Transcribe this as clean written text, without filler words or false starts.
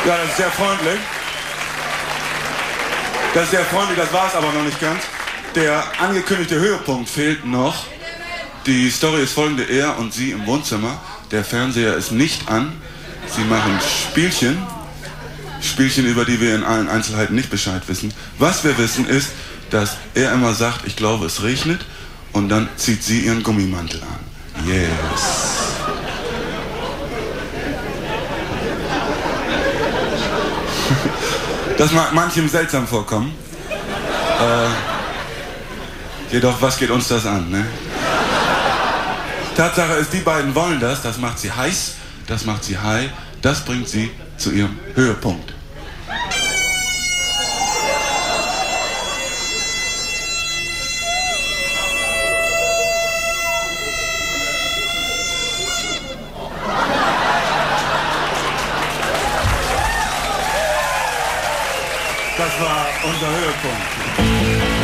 Ja, das ist sehr freundlich. Das ist sehr freundlich, das war es aber noch nicht ganz. Der angekündigte Höhepunkt fehlt noch. Die Story ist folgende: Er und sie im Wohnzimmer. Der Fernseher ist nicht an. Sie machen Spielchen. Spielchen, über die wir in allen Einzelheiten nicht Bescheid wissen. Was wir wissen ist, dass er immer sagt, ich glaube es regnet, und dann zieht sie ihren Gummimantel an. Yes. Das mag manchem seltsam vorkommen. Jedoch, was geht uns das an, ne? Tatsache ist, die beiden wollen das. Das macht sie heiß, das macht sie high, das bringt sie zu ihrem Höhepunkt. Das war unser Höhepunkt.